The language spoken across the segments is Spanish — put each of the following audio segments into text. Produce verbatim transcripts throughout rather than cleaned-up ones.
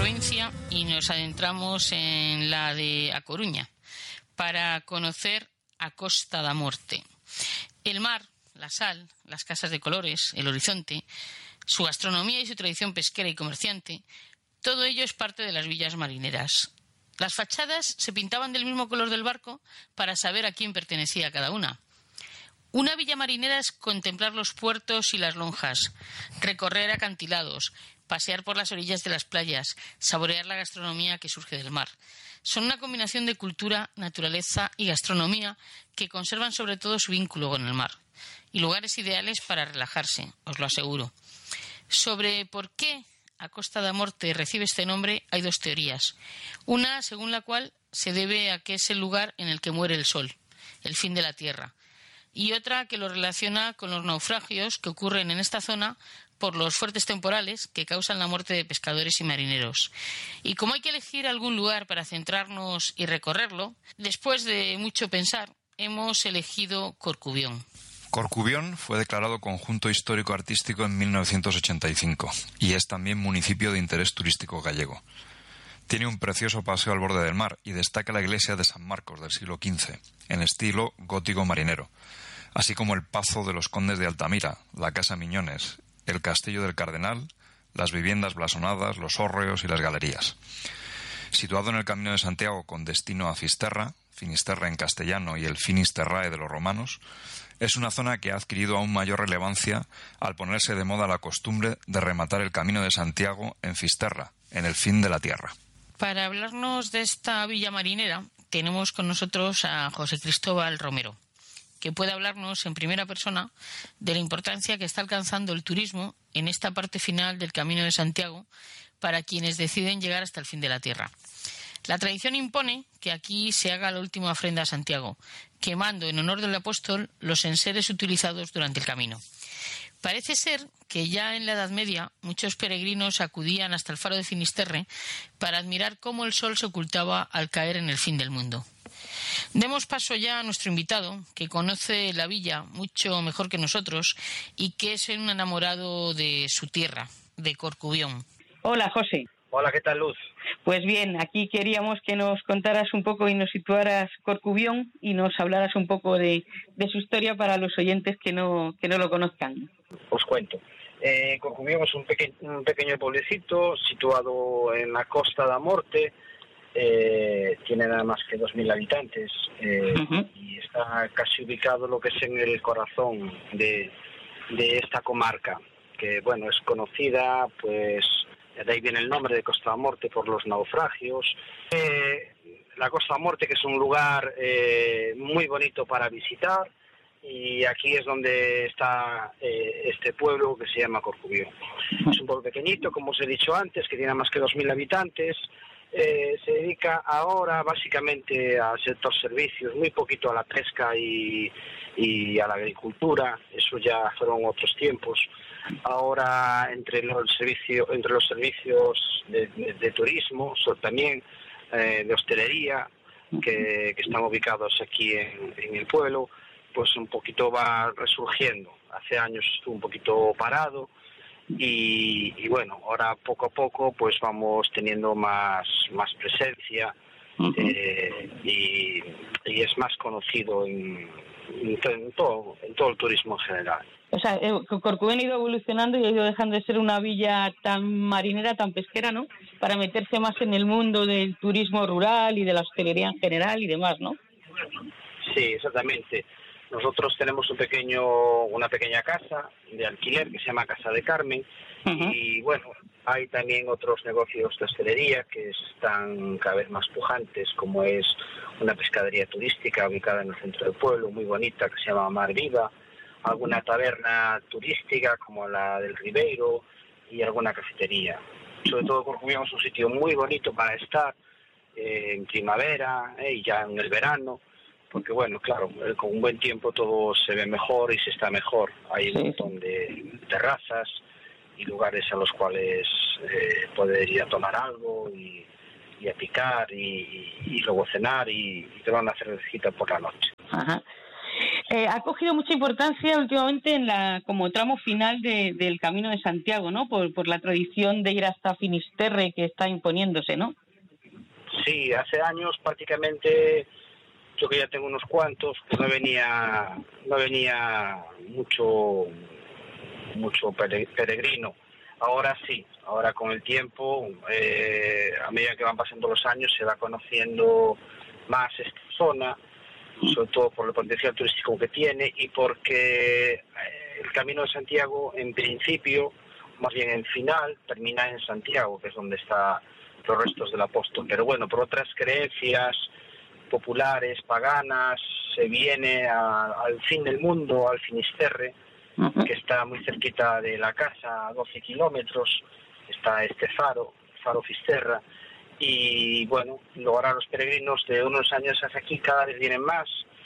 provincia y nos adentramos en la de A Coruña para conocer a Costa da Morte. El mar, la sal, las casas de colores, el horizonte, su gastronomía y su tradición pesquera y comerciante, todo ello es parte de las villas marineras. Las fachadas se pintaban del mismo color del barco para saber a quién pertenecía cada una. Una villa marinera es contemplar los puertos y las lonjas, recorrer acantilados, pasear por las orillas de las playas, saborear la gastronomía que surge del mar. Son una combinación de cultura, naturaleza y gastronomía que conservan sobre todo su vínculo con el mar. Y lugares ideales para relajarse, os lo aseguro. Sobre por qué a Costa da Morte recibe este nombre hay dos teorías. Una, según la cual se debe a que es el lugar en el que muere el sol, el fin de la tierra. Y otra que lo relaciona con los naufragios que ocurren en esta zona por los fuertes temporales que causan la muerte de pescadores y marineros. Y como hay que elegir algún lugar para centrarnos y recorrerlo, después de mucho pensar, hemos elegido Corcubión. Corcubión fue declarado conjunto histórico-artístico en mil novecientos ochenta y cinco y es también municipio de interés turístico gallego. Tiene un precioso paseo al borde del mar y destaca la iglesia de San Marcos del siglo quince, en estilo gótico marinero, así como el Pazo de los Condes de Altamira, la Casa Miñones, el Castillo del Cardenal, las viviendas blasonadas, los hórreos y las galerías. Situado en el Camino de Santiago con destino a Fisterra, Finisterra en castellano y el Finisterrae de los romanos, es una zona que ha adquirido aún mayor relevancia al ponerse de moda la costumbre de rematar el Camino de Santiago en Fisterra, en el fin de la tierra. Para hablarnos de esta villa marinera, tenemos con nosotros a José Cristóbal Romero, que puede hablarnos en primera persona de la importancia que está alcanzando el turismo en esta parte final del Camino de Santiago para quienes deciden llegar hasta el fin de la tierra. La tradición impone que aquí se haga la última ofrenda a Santiago, quemando en honor del apóstol los enseres utilizados durante el camino. Parece ser que ya en la Edad Media muchos peregrinos acudían hasta el faro de Finisterre para admirar cómo el sol se ocultaba al caer en el fin del mundo. Demos paso ya a nuestro invitado, que conoce la villa mucho mejor que nosotros y que es un enamorado de su tierra, de Corcubión. Hola, José. Hola, ¿qué tal, Luz? Pues bien, aquí queríamos que nos contaras un poco y nos situaras Corcubión y nos hablaras un poco de, de su historia para los oyentes que no que no lo conozcan. Os cuento. Eh, Corcubión es un, peque- un pequeño pueblecito situado en la Costa da Morte. Eh, tiene nada más que dos mil habitantes eh, uh-huh. y está casi ubicado lo que es en el corazón de, de esta comarca, que bueno, es conocida, pues de ahí viene el nombre de Costa da Morte por los naufragios. Eh, la Costa da Morte, que es un lugar eh, muy bonito para visitar, y aquí es donde está eh, este pueblo que se llama Corcubión. Es un pueblo pequeñito, como os he dicho antes, que tiene más que dos mil habitantes. Eh, se dedica ahora básicamente al sector servicios, muy poquito a la pesca y, y a la agricultura. Eso ya fueron otros tiempos. Ahora entre los servicios, entre los servicios de, de, de turismo, so, también eh, de hostelería, que, que están ubicados aquí en, en el pueblo, pues un poquito va resurgiendo. Hace años estuvo un poquito parado. Y, y bueno, ahora poco a poco pues vamos teniendo más más presencia uh-huh. eh, y, y es más conocido en, en, en, todo, en todo el turismo en general. O sea, Corcubión ha ido evolucionando y ha ido dejando de ser una villa tan marinera, tan pesquera, ¿no? Para meterse más en el mundo del turismo rural y de la hostelería en general y demás, ¿no? Sí, exactamente. Nosotros tenemos un pequeño, una pequeña casa de alquiler que se llama Casa de Carmen uh-huh. y bueno, hay también otros negocios de hostelería que están cada vez más pujantes, como es una pescadería turística ubicada en el centro del pueblo, muy bonita, que se llama Mar Viva, alguna taberna turística como la del Ribeiro y alguna cafetería. Sobre todo Corcubión es un sitio muy bonito para estar eh, en primavera eh, y ya en el verano. Porque bueno, claro, con un buen tiempo todo se ve mejor y se está mejor. Hay un montón de terrazas y lugares a los cuales eh, poder ir a tomar algo y, y a picar y, y luego cenar y, y te van a hacer cervecita por la noche. Ajá. Eh, ha cogido mucha importancia últimamente en la como tramo final de, del Camino de Santiago, ¿no? Por, por la tradición de ir hasta Finisterre que está imponiéndose, ¿no? Sí, hace años prácticamente, yo que ya tengo unos cuantos, pues no venía, no venía mucho, mucho peregrino. Ahora sí, ahora con el tiempo, eh, a medida que van pasando los años, se va conociendo más esta zona, sobre todo por el potencial turístico que tiene y porque el Camino de Santiago, en principio, más bien en final, termina en Santiago, que es donde están los restos del apóstol. Pero bueno, por otras creencias populares, paganas, se viene a, al fin del mundo, al Finisterre, que está muy cerquita de la casa, a doce kilómetros, está este faro, Faro Fisterra, y bueno, luego ahora los peregrinos de unos años hacia aquí cada vez vienen más,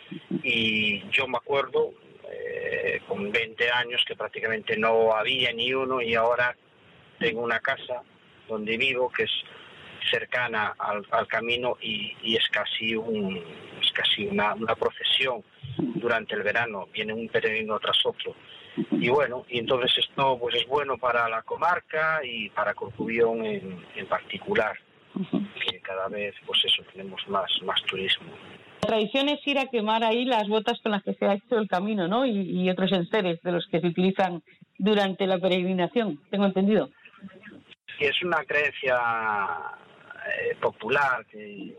y yo me acuerdo, eh, con veinte años, que prácticamente no había ni uno, y ahora tengo una casa donde vivo, que es cercana al, al camino, y, y es casi un es casi una, una procesión durante el verano, viene un peregrino tras otro. Y bueno, y entonces esto pues es bueno para la comarca y para Corcubión en, en particular, que cada vez pues eso tenemos más, más turismo. La tradición es ir a quemar ahí las botas con las que se ha hecho el camino, ¿no? Y, y otros enseres de los que se utilizan durante la peregrinación, tengo entendido. Sí, es una creencia eh, popular que,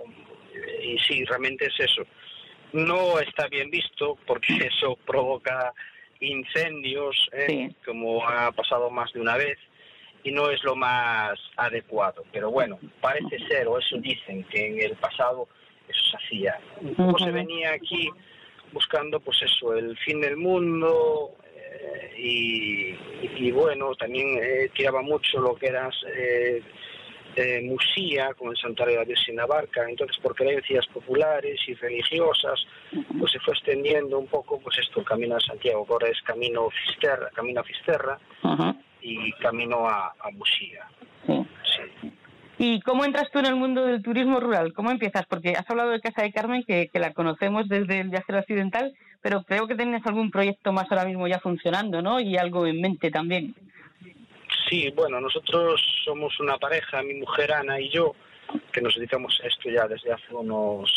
y sí, realmente es eso. No está bien visto porque eso provoca incendios, ¿eh? Sí. Como ha pasado más de una vez, y no es lo más adecuado. Pero bueno, parece ser, o eso dicen, que en el pasado eso se hacía. Un poco se venía aquí buscando, pues eso, el fin del mundo, eh, y, y, y bueno, también eh, tiraba mucho lo que era eh, eh, Musía, con el santuario de la Virgen Abarca. Entonces, por creencias populares y religiosas, pues se fue extendiendo un poco, pues esto, el Camino de Santiago, que ahora es Camino Fisterra, Camino a Fisterra, uh-huh. y Camino a, a Musía. Sí. Sí. ¿Y cómo entras tú en el mundo del turismo rural? ¿Cómo empiezas? Porque has hablado de Casa de Carmen, que, que la conocemos desde el Viajero Occidental, pero creo que tienes algún proyecto más ahora mismo ya funcionando, ¿no? Y algo en mente también. Sí, bueno, nosotros somos una pareja, mi mujer Ana y yo, que nos dedicamos a esto ya desde hace unos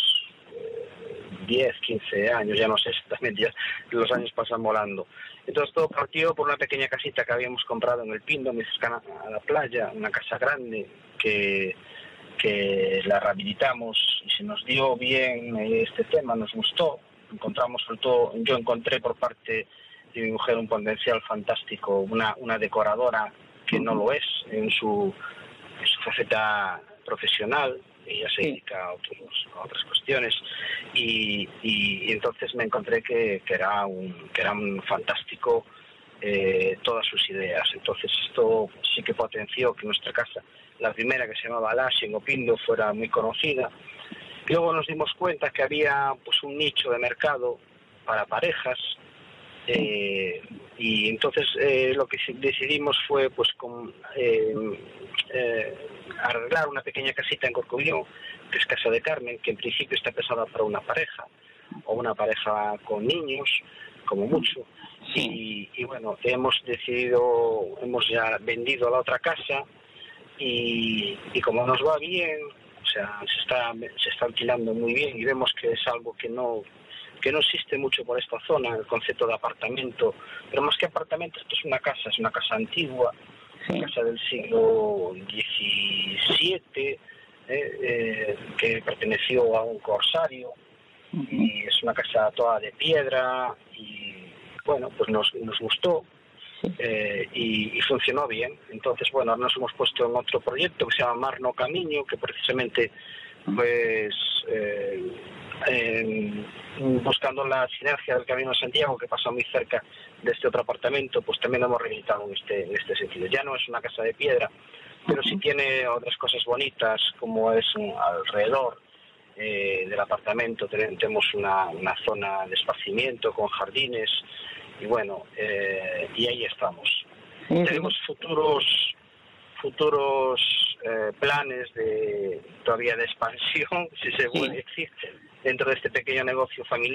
diez, quince años, ya no sé exactamente, ya los años pasan volando. Entonces todo partió por una pequeña casita que habíamos comprado en el Pindo, muy cercana a la playa, una casa grande que, que la rehabilitamos y se nos dio bien este tema, nos gustó. Encontramos sobre todo, yo encontré por parte de mi mujer un potencial fantástico, una, una decoradora que no lo es en su, en su faceta profesional. Ella se dedica a, otros, a otras cuestiones, y, y, y entonces me encontré que, que era un que era un fantástico eh, todas sus ideas. Entonces esto sí que potenció que nuestra casa, la primera, que se llamaba Lashi en Opindo, fuera muy conocida. Y luego nos dimos cuenta que había pues un nicho de mercado para parejas, eh, y entonces eh, lo que decidimos fue pues con eh, eh, arreglar una pequeña casita en Corcubión, que es Casa de Carmen, que en principio está pensada para una pareja, o una pareja con niños, como mucho. Sí. Y, y bueno, hemos decidido, hemos ya vendido la otra casa, y, y como nos va bien, o sea, se está, se está alquilando muy bien, y vemos que es algo que no, que no existe mucho por esta zona, el concepto de apartamento, pero más que apartamento, esto es una casa, es una casa antigua, una casa del siglo diecisiete, eh, eh, que perteneció a un corsario, y es una casa toda de piedra, y bueno, pues nos, nos gustó, eh, y, y funcionó bien. Entonces, bueno, ahora nos hemos puesto en otro proyecto que se llama Mar no Camino, que precisamente pues eh, eh, buscando la sinergia del Camino de Santiago, que pasa muy cerca de este otro apartamento, pues también lo hemos rehabilitado en este, en este sentido. Ya no es una casa de piedra, pero sí tiene otras cosas bonitas, como es alrededor eh, del apartamento tenemos una, una zona de esparcimiento con jardines, y bueno, eh, y ahí estamos. Sí, sí. Tenemos futuros futuros eh, planes de todavía de expansión, si se puede decir, dentro de este pequeño negocio familiar.